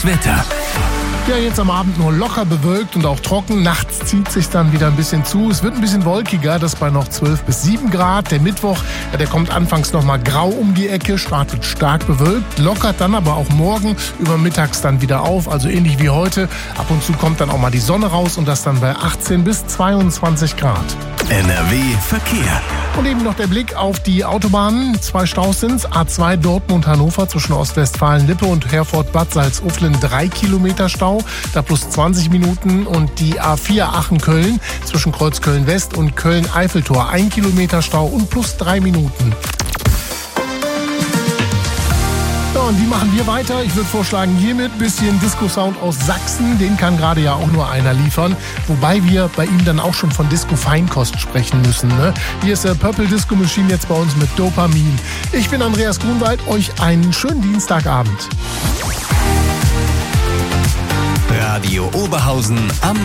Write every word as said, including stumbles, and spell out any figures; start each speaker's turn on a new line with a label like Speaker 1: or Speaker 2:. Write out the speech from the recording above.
Speaker 1: Das Wetter.
Speaker 2: Ja, jetzt am Abend nur locker bewölkt und auch trocken. Nachts zieht sich dann wieder ein bisschen zu. Es wird ein bisschen wolkiger, das bei noch zwölf bis sieben Grad. Der Mittwoch, ja, der kommt anfangs noch mal grau um die Ecke, startet stark bewölkt, lockert dann aber auch morgen über mittags dann wieder auf, also ähnlich wie heute. Ab und zu kommt dann auch mal die Sonne raus und das dann bei achtzehn bis zweiundzwanzig Grad.
Speaker 1: N R W Verkehr.
Speaker 2: Und eben noch der Blick auf die Autobahnen. Zwei Staus sind's. A zwei Dortmund-Hannover zwischen Ostwestfalen-Lippe und Herford-Bad Salzuflen drei Kilometer Stau, da plus zwanzig Minuten. Und die A vier Aachen-Köln zwischen Kreuzköln-West und Köln-Eiffeltor ein Kilometer Stau und plus drei Minuten. Und wie machen wir weiter? Ich würde vorschlagen, hiermit bisschen Disco-Sound aus Sachsen. Den kann gerade ja auch nur einer liefern. Wobei wir bei ihm dann auch schon von Disco-Feinkost sprechen müssen. Ne? Hier ist der Purple Disco Machine jetzt bei uns mit Dopamin. Ich bin Andreas Grunwald. Euch einen schönen Dienstagabend.
Speaker 1: Radio Oberhausen am